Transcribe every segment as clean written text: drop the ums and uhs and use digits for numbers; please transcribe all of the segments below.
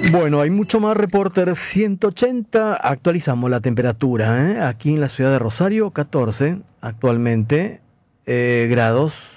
Bueno, hay mucho más. Reporter 180. Actualizamos la temperatura, ¿eh? Aquí en la ciudad de Rosario, 14 actualmente grados.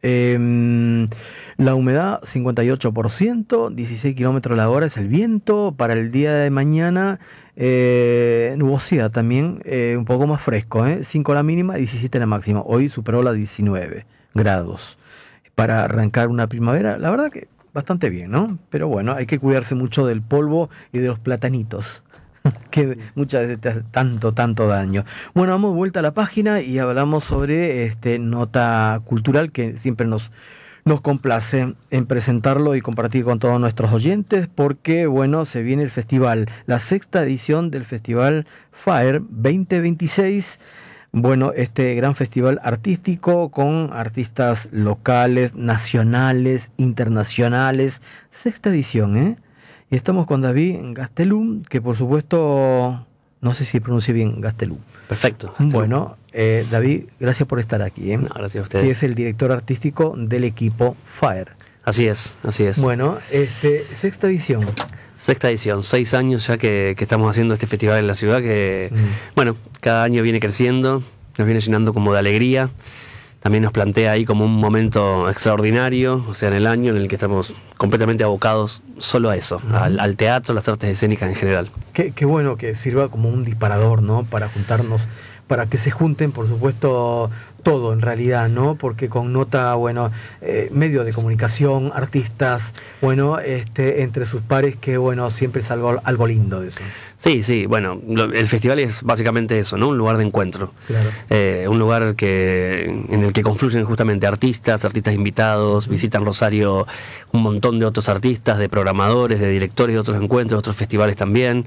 La humedad 58%, 16 kilómetros la hora es el viento. Para el día de mañana, nubosidad también, un poco más fresco, 5 la mínima, 17 la máxima. Hoy superó las 19 grados. Para arrancar una primavera, la verdad que bastante bien, ¿no? Pero bueno, hay que cuidarse mucho del polvo y de los platanitos, que muchas veces te hacen tanto daño. Bueno, damos vuelta a la página y hablamos sobre nota cultural que siempre nos complace en presentarlo y compartir con todos nuestros oyentes, porque, bueno, se viene el festival, la sexta edición del Festival FAER 2026. Bueno, este gran festival artístico con artistas locales, nacionales, internacionales. Sexta edición, ¿eh? Y estamos con David Gastelum, que por supuesto, no sé si pronuncie bien Gastelum. Perfecto. Gastelum. Bueno, David, gracias por estar aquí. No, gracias a ustedes. Que es el director artístico del equipo FAER. Así es, así es. Bueno, sexta edición. Sexta edición, 6 años ya que estamos haciendo este festival en la ciudad que, bueno, cada año viene creciendo, nos viene llenando como de alegría. También nos plantea ahí como un momento extraordinario, o sea, en el año en el que estamos completamente abocados solo a eso, al teatro, las artes escénicas en general. Qué bueno que sirva como un disparador, ¿no? Para juntarnos, para que se junten, por supuesto, todo en realidad, ¿no? Porque connota, bueno, medios de comunicación, artistas, bueno, entre sus pares, que bueno, siempre es algo lindo de eso. Sí, bueno, el festival es básicamente eso, ¿no? Un lugar de encuentro. Claro. Un lugar en el que confluyen justamente artistas invitados, visitan Rosario un montón de otros artistas, de programadores, de directores de otros encuentros, otros festivales también.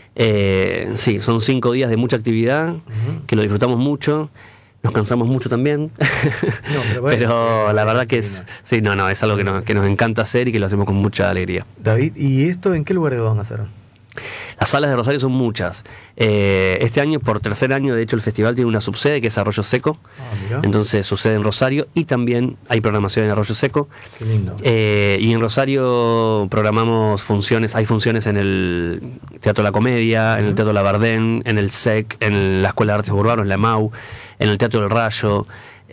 Sí, son 5 días de mucha actividad, que lo disfrutamos mucho. Nos cansamos mucho también, no, pero la verdad que es algo que nos encanta hacer y que lo hacemos con mucha alegría. David, ¿y esto en qué lugares van a hacer? Las salas de Rosario son muchas. Este año, por tercer año, de hecho, el festival tiene una subsede que es Arroyo Seco. Entonces sucede en Rosario y también hay programación en Arroyo Seco. Qué lindo. Y en Rosario programamos funciones, hay funciones en el Teatro La Comedia, en el Teatro La Bardén, en el SEC, en la Escuela de Artes Urbanos, la EMAU, en el Teatro del Rayo.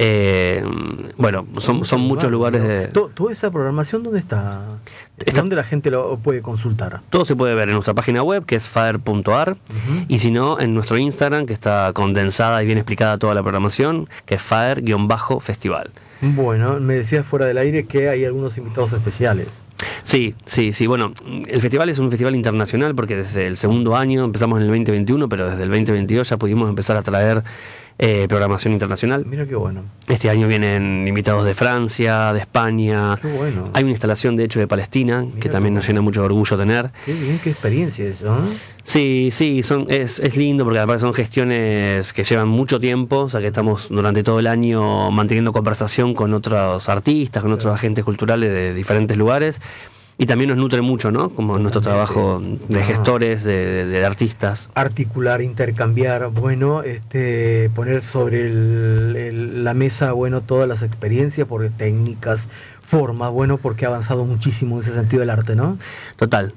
Bueno, son muchos lugares de... ¿Toda esa programación dónde está? ¿Dónde la gente lo puede consultar? Todo se puede ver en nuestra página web, que es faer.ar, y si no, en nuestro Instagram, que está condensada y bien explicada toda la programación, que es faer_festival. Bueno, me decías fuera del aire que hay algunos invitados especiales. Sí, bueno, el festival es un festival internacional porque desde el segundo año, empezamos en el 2021, pero desde el 2022 ya pudimos empezar a traer programación internacional. Mira qué bueno. Este año vienen invitados de Francia, de España. Qué bueno. Hay una instalación de hecho de Palestina, que también nos llena mucho de orgullo tener. Qué bien, qué experiencia eso, ¿no? Sí, es lindo porque además son gestiones que llevan mucho tiempo, o sea que estamos durante todo el año manteniendo conversación con otros artistas, con otros agentes culturales de diferentes lugares. Y también nos nutre mucho, ¿no? Como nuestro trabajo de gestores, de artistas. Articular, intercambiar, bueno, poner sobre la mesa, bueno, todas las experiencias, por técnicas, formas, bueno, porque ha avanzado muchísimo en ese sentido el arte, ¿no? Total,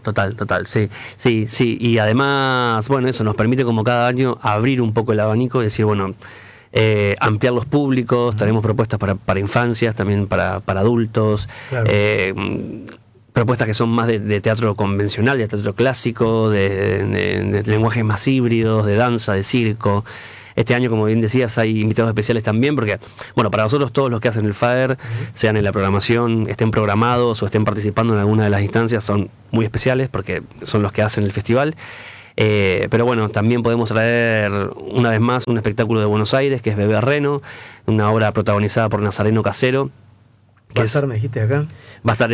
sí. Y además, bueno, eso nos permite como cada año abrir un poco el abanico y decir, bueno, ampliar los públicos, tenemos propuestas para infancias, también para adultos, claro. Propuestas que son más de teatro convencional, de teatro clásico, de lenguajes más híbridos, de danza, de circo. Este año, como bien decías, hay invitados especiales también, porque, bueno, para nosotros todos los que hacen el FAER, sean en la programación, estén programados o estén participando en alguna de las instancias, son muy especiales porque son los que hacen el festival. Pero bueno, también podemos traer una vez más un espectáculo de Buenos Aires, que es Bebé Reno, una obra protagonizada por Nazareno Casero. ¿Va a estar, me dijiste acá? Va a estar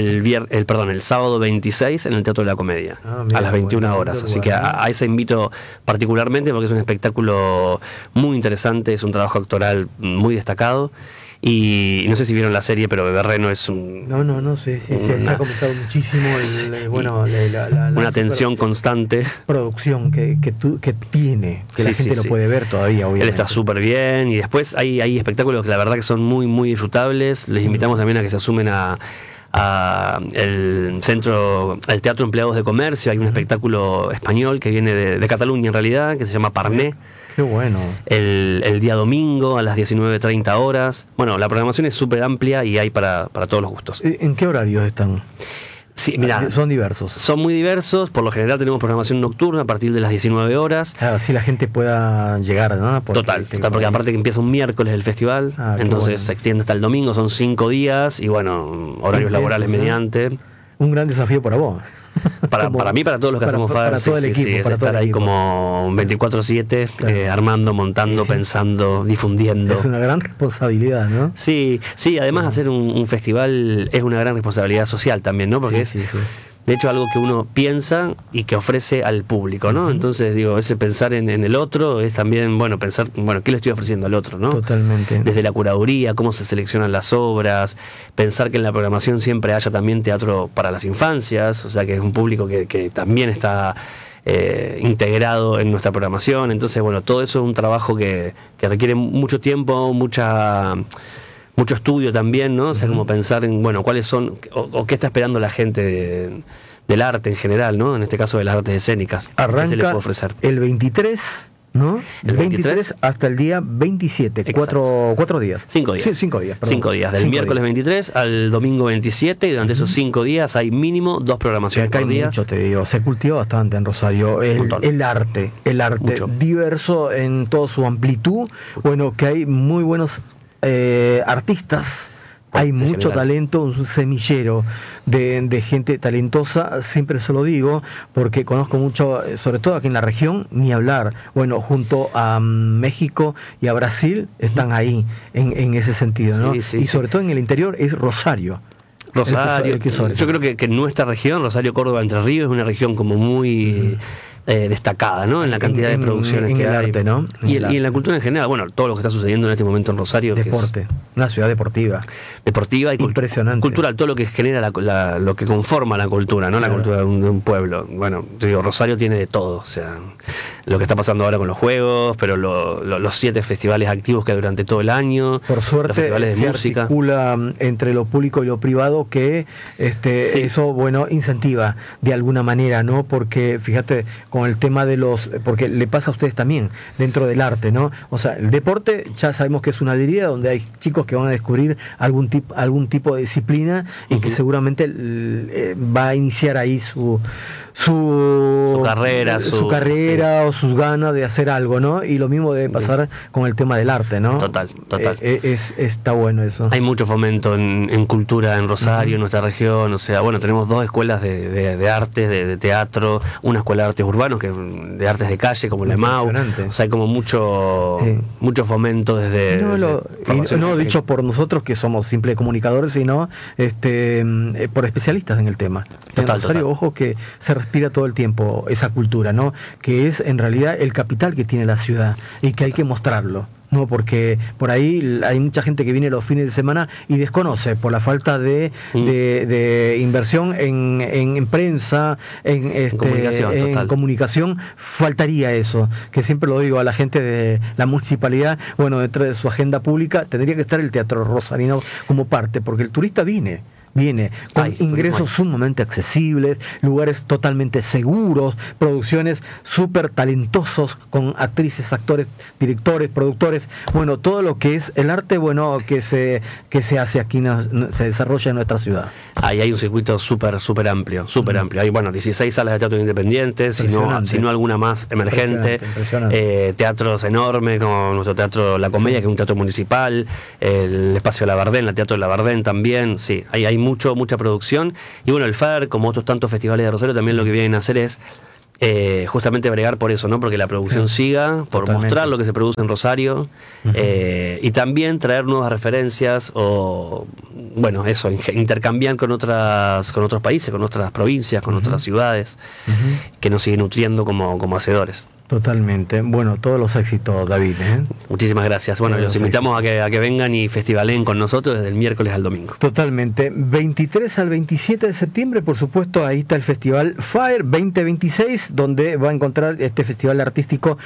el sábado 26 en el Teatro de la Comedia, a las 21 horas. Así que a ese invito particularmente porque es un espectáculo muy interesante, es un trabajo actoral muy destacado. Y no sé si vieron la serie, pero Bebé Reno es un... No, sí, se ha comentado muchísimo una tensión constante. Producción que tiene, que la gente lo puede ver todavía, obviamente. Él está súper bien, y después hay espectáculos que la verdad que son muy, muy disfrutables. Les invitamos también a que se sumen a el Teatro Empleados de Comercio. Hay un espectáculo español que viene de Cataluña en realidad, que se llama Parné. Qué bueno. El día domingo a las 19:30 horas. Bueno, la programación es súper amplia y hay para todos los gustos. ¿En qué horarios están? Sí, mira, son diversos. Son muy diversos. Por lo general tenemos programación nocturna a partir de las 19 horas. Así la gente pueda llegar, ¿no? Total, porque aparte que empieza un miércoles el festival, entonces se extiende hasta el domingo, son 5 días y bueno, horarios laborales mediante. Un gran desafío para vos. Para mí, para todos los que hacemos FAER, todo el equipo, es estar ahí como 24/7, armando, montando, pensando, difundiendo. Es una gran responsabilidad, ¿no? Sí, además hacer un festival es una gran responsabilidad social también, ¿no? Porque de hecho algo que uno piensa y que ofrece al público, ¿no? Entonces, digo, ese pensar en el otro es también, bueno, pensar, bueno, ¿qué le estoy ofreciendo al otro, no? Totalmente. Desde la curaduría, cómo se seleccionan las obras, pensar que en la programación siempre haya también teatro para las infancias, o sea, que es un público que también está integrado en nuestra programación. Entonces, bueno, todo eso es un trabajo que requiere mucho tiempo, mucho estudio también, ¿no? O sea, como pensar en, bueno, cuáles son, o qué está esperando la gente del arte en general, ¿no? En este caso de las artes escénicas. Arranca ¿Qué se le puede ofrecer? El 23, ¿no? El 23 hasta el día 27, 4 días. 5 días. Sí, 5 días, perdón. 5 días, del miércoles 23 al domingo 27, y durante esos 5 días hay mínimo 2 programaciones por día. Mucho, te digo, se cultiva bastante en Rosario el arte mucho. Diverso en toda su amplitud. Bueno, que hay muy buenos artistas. Hay mucho talento, un semillero de gente talentosa, siempre se lo digo, porque conozco mucho, sobre todo aquí en la región, ni hablar. Bueno, junto a México y a Brasil están ahí en ese sentido, ¿no? Y sobre todo en el interior es Rosario. Yo creo que en nuestra región, Rosario, Córdoba, Entre Ríos, es una región como muy destacada, ¿no? En la cantidad de producciones que hay. Arte, ¿no? Y en la cultura en general, bueno, todo lo que está sucediendo en este momento en Rosario. Deporte, que es una ciudad deportiva y impresionante. Cultural, todo lo que genera lo que conforma la cultura, ¿no? Claro. La cultura de un pueblo. Bueno, te digo, Rosario tiene de todo, o sea, lo que está pasando ahora con los juegos, pero los 7 festivales activos que hay durante todo el año. Por suerte, los festivales de música. Articula entre lo público y lo privado que eso, bueno, incentiva de alguna manera, ¿no? Porque, fíjate, con el tema de porque le pasa a ustedes también dentro del arte, ¿no? O sea, el deporte ya sabemos que es una deriva donde hay chicos que van a descubrir algún tipo de disciplina y que seguramente va a iniciar ahí su carrera o sus ganas de hacer algo, ¿no? Y lo mismo debe pasar con el tema del arte, ¿no? Total. Está bueno eso. Hay mucho fomento en cultura en Rosario, en nuestra región. O sea, bueno, tenemos 2 escuelas de artes, de teatro, una escuela de artes urbanos, de artes de calle, como la EMAU. O sea, hay como mucho fomento desde... No dicho por nosotros, que somos simples comunicadores, sino por especialistas en el tema. En Rosario, ojo, que se respira todo el tiempo esa cultura, ¿no? Que es en realidad el capital que tiene la ciudad y que hay que mostrarlo, ¿no? Porque por ahí hay mucha gente que viene los fines de semana y desconoce por la falta de inversión en prensa, en comunicación. Faltaría eso, que siempre lo digo a la gente de la municipalidad. Bueno, dentro de su agenda pública tendría que estar el Teatro Rosarino como parte, porque el turista viene con ingresos sumamente accesibles, lugares totalmente seguros, producciones súper talentosos con actrices, actores, directores, productores, bueno, todo lo que es el arte, bueno, que se hace aquí, se desarrolla en nuestra ciudad. Ahí hay un circuito súper amplio. Hay, bueno, 16 salas de teatro independientes, si no alguna más emergente. Impresionante. Teatros enormes, como nuestro teatro La Comedia, que es un teatro municipal, el espacio Labardén, el teatro de Labardén también, sí, hay mucha producción. Y bueno, el FAER, como otros tantos festivales de Rosario, también lo que vienen a hacer es justamente bregar por eso, ¿no? Porque la producción siga, por mostrar lo que se produce en Rosario, y también traer nuevas referencias o, bueno, eso, intercambiar con otros países, con otras provincias, con otras ciudades, que nos siguen nutriendo como hacedores. Totalmente. Bueno, todos los éxitos, David, ¿eh? Muchísimas gracias. Bueno, los invitamos a que vengan y festivalen con nosotros desde el miércoles al domingo. Totalmente. 23 al 27 de septiembre, por supuesto, ahí está el Festival FAER 2026, donde va a encontrar este festival artístico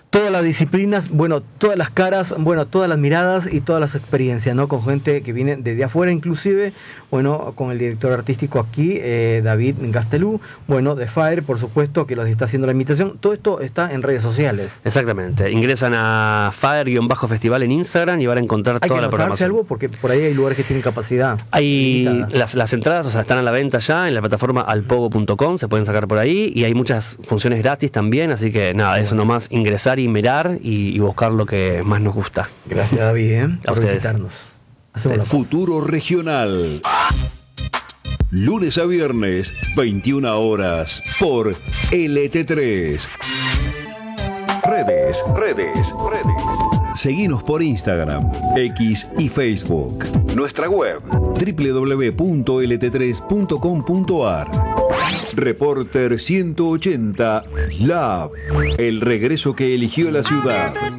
todas las disciplinas, bueno, todas las caras, bueno, todas las miradas y todas las experiencias, ¿no? Con gente que viene desde afuera inclusive, bueno, con el director artístico aquí, David Gastelú, bueno, de Fire, por supuesto, que los está haciendo la invitación. Todo esto está en redes sociales. Exactamente. Ingresan a Fire-Festival en Instagram y van a encontrar toda la programación. Algo porque por ahí hay lugares que tienen capacidad. Hay las entradas, o sea, están a la venta ya en la plataforma alpogo.com, se pueden sacar por ahí y hay muchas funciones gratis también, así que nada, eso nomás ingresar y mirar y buscar lo que más nos gusta. Gracias, David, por visitarnos. Futuro Regional. Lunes a viernes, 21 horas, por LT3. Redes. Seguinos por Instagram, X y Facebook. Nuestra web, www.lt3.com.ar. Reporter 180 Lab. El regreso que eligió la ciudad.